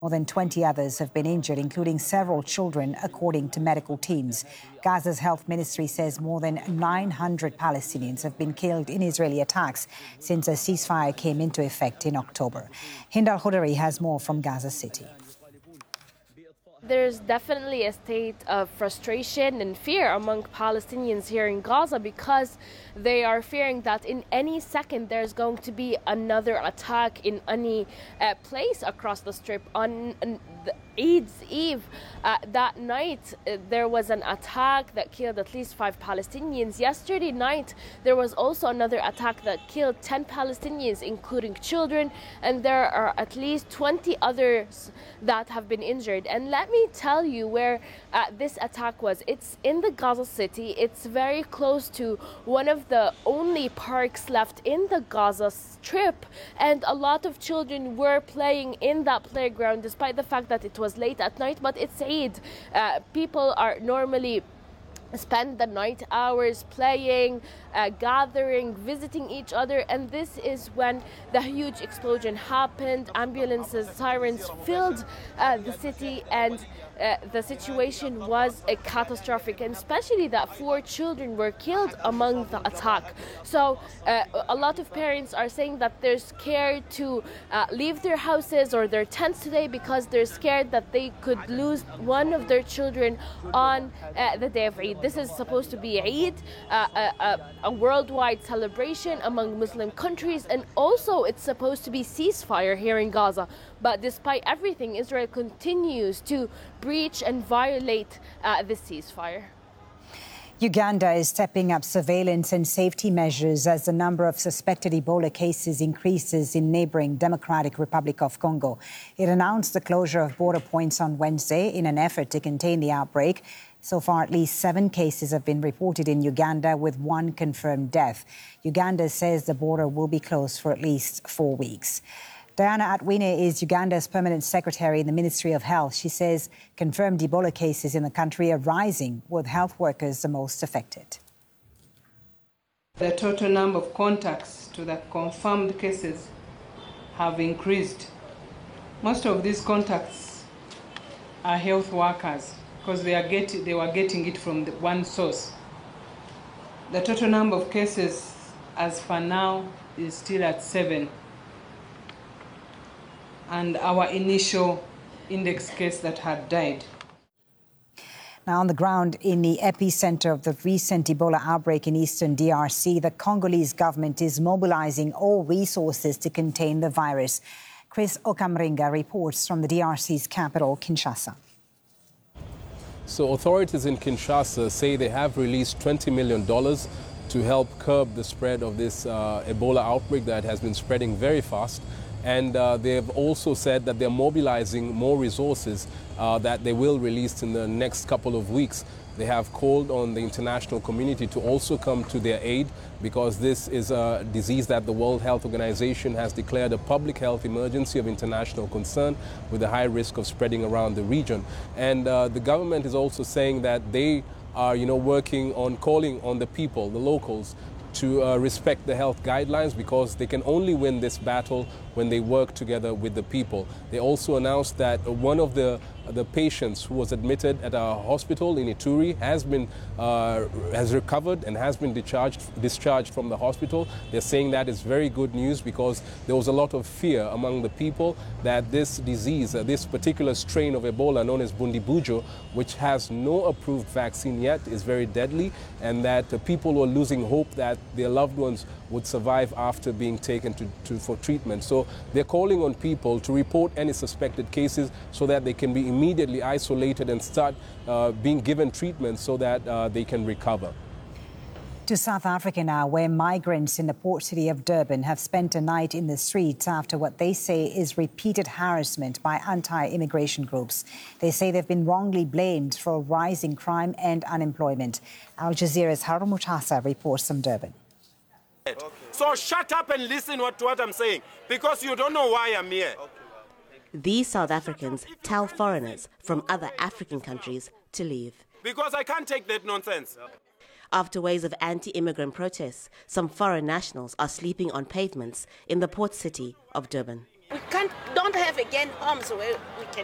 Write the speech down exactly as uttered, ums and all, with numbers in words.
More than twenty others have been injured, including several children, according to medical teams. Gaza's health ministry says more than nine hundred Palestinians have been killed in Israeli attacks since a ceasefire came into effect in October. Hind Al-Khodari has more from Gaza City. There's definitely a state of frustration and fear among Palestinians here in Gaza because they are fearing that in any second there's going to be another attack in any uh, place across the strip. On, on the Eid's Eve, uh, that night, uh, there was an attack that killed at least five Palestinians. Yesterday night, there was also another attack that killed ten Palestinians, including children, and there are at least twenty others that have been injured. And let me tell you where uh, this attack was. It's in the Gaza City. It's very close to one of the only parks left in the Gaza Strip, and a lot of children were playing in that playground despite the fact that it was late at night, but it's Eid. Uh, people are normally spend the night hours playing, uh, gathering, visiting each other, and this is when the huge explosion happened. Ambulances, sirens filled uh, the city, and uh, the situation was uh, catastrophic, and especially that four children were killed among the attack. So uh, a lot of parents are saying that they're scared to uh, leave their houses or their tents today because they're scared that they could lose one of their children on uh, the day of Eid. This is supposed to be Eid, uh, a, a, a worldwide celebration among Muslim countries, and also it's supposed to be ceasefire here in Gaza. But despite everything, Israel continues to breach and violate uh, this ceasefire. Uganda is stepping up surveillance and safety measures as the number of suspected Ebola cases increases in neighbouring Democratic Republic of Congo. It announced the closure of border points on Wednesday in an effort to contain the outbreak. So far, at least seven cases have been reported in Uganda, with one confirmed death. Uganda says the border will be closed for at least four weeks. Diana Atwine is Uganda's permanent secretary in the Ministry of Health. She says confirmed Ebola cases in the country are rising, with health workers the most affected. The total number of contacts to the confirmed cases have increased. Most of these contacts are health workers, because they are getting, they were getting it from the one source. The total number of cases, as for now, is still at seven. And our initial index case that had died. Now, on the ground in the epicenter of the recent Ebola outbreak in eastern D R C, the Congolese government is mobilizing all resources to contain the virus. Chris Okamringa reports from the D R C's capital, Kinshasa. So authorities in Kinshasa say they have released twenty million dollars to help curb the spread of this uh, Ebola outbreak that has been spreading very fast. And uh, they have also said that they're mobilizing more resources uh, that they will release in the next couple of weeks. They have called on the international community to also come to their aid, because this is a disease that the World Health Organization has declared a public health emergency of international concern, with a high risk of spreading around the region. And uh, the government is also saying that they are, you know, working on calling on the people, the locals, to uh, respect the health guidelines, because they can only win this battle when they work together with the people. They also announced that one of the the patients who was admitted at a hospital in Ituri has been uh, has recovered and has been discharged discharged from the hospital. They're saying that is very good news, because there was a lot of fear among the people that this disease, uh, this particular strain of Ebola known as Bundibujo, which has no approved vaccine yet, is very deadly, and that uh, people were losing hope that their loved ones would survive after being taken to, to for treatment. So they're calling on people to report any suspected cases so that they can be immediately isolated and start uh, being given treatment so that uh, they can recover. To South Africa now, where migrants in the port city of Durban have spent a night in the streets after what they say is repeated harassment by anti-immigration groups. They say they've been wrongly blamed for rising crime and unemployment. Al Jazeera's Harun Mutasa reports from Durban. Okay. So shut up and listen what, to what I'm saying, because you don't know why I'm here. Okay. These South Africans tell foreigners from other African countries to leave. Because I can't take that nonsense. After waves of anti-immigrant protests, some foreign nationals are sleeping on pavements in the port city of Durban. We can't, don't have again homes where